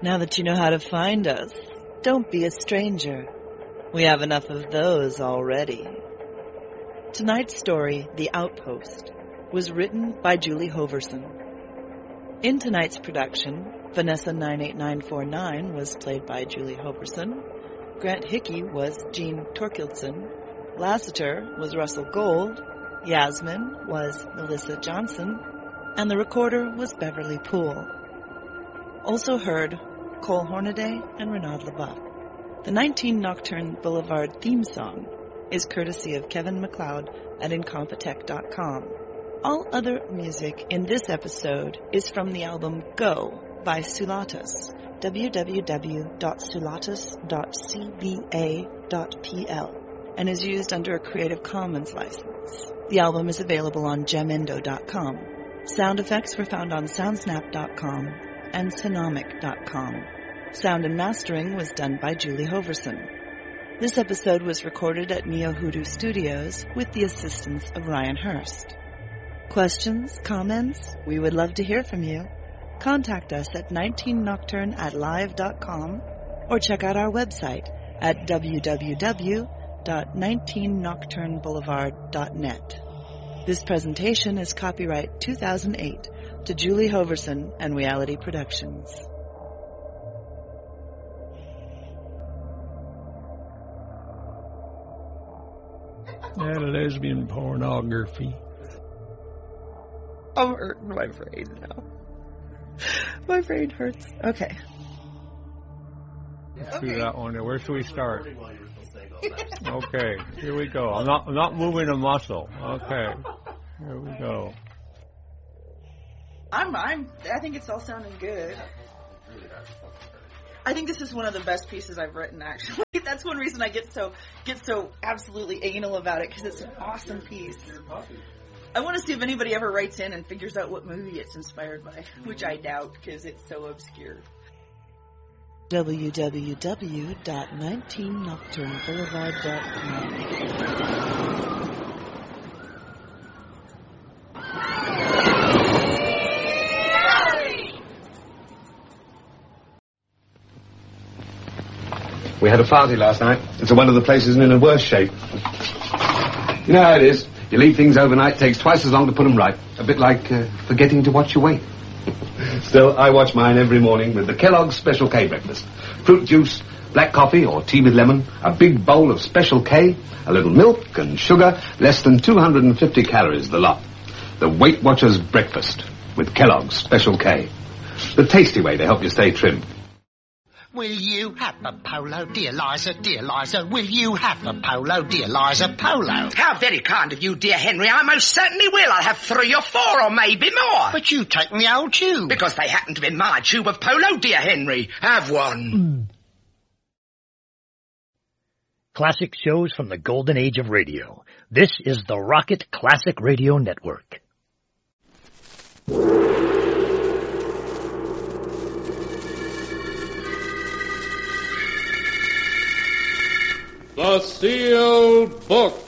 Now that you know how to find us, don't be a stranger. We have enough of those already. Tonight's story, The Outpost, was written by Julie Hoverson. In tonight's production, Vanessa 98949 was played by Julie Hoverson, Grant Hickey was Gene Torkildson, Lassiter was Russell Gold, Yasmin was Melissa Johnson, and the recorder was Beverly Poole. Also heard Cole Hornaday and Renaud LeBuff. The 19 Nocturne Boulevard theme song is courtesy of Kevin MacLeod at Incompetech.com. All other music in this episode is from the album Go by Sulatus, www.sulatus.cba.pl, and is used under a Creative Commons license. The album is available on gemendo.com. Sound effects were found on soundsnap.com and sonomic.com. Sound and mastering was done by Julie Hoverson. This episode was recorded at Neo Hoodoo Studios with the assistance of Ryan Hurst. Questions? Comments? We would love to hear from you. Contact us at 19nocturne@live.com or check out our website at www.19nocturneboulevard.net. This presentation is copyright 2008 to Julie Hoverson and Reality Productions. And lesbian pornography. I'm hurting my brain now. My brain hurts. Okay. Let's do that one. Where should we start? Okay, here we go. I'm not moving a muscle. Okay, here we go. I think it's all sounding good. I think this is one of the best pieces I've written, actually. That's one reason I get so absolutely anal about it, because it's an awesome piece. I want to see if anybody ever writes in and figures out what movie it's inspired by, which I doubt, because it's so obscure. www.19nocturneboulevard.com. We had a party last night. It's one of the places in a worse shape. You know how it is. You leave things overnight, takes twice as long to put them right. A bit like forgetting to watch your weight. Still, I watch mine every morning with the Kellogg's Special K breakfast. Fruit juice, black coffee or tea with lemon, a big bowl of Special K, a little milk and sugar, less than 250 calories the lot. The Weight Watchers breakfast with Kellogg's Special K. The tasty way to help you stay trim. Will you have a polo, dear Liza, dear Liza? Will you have a polo, dear Liza, polo? How very kind of you, dear Henry. I most certainly will. I'll have 3 or 4 or maybe more. But you take the old tube. Because they happen to be my tube of polo, dear Henry. Have one. Classic shows from the golden age of radio. This is the Rocket Classic Radio Network. The Sealed Book.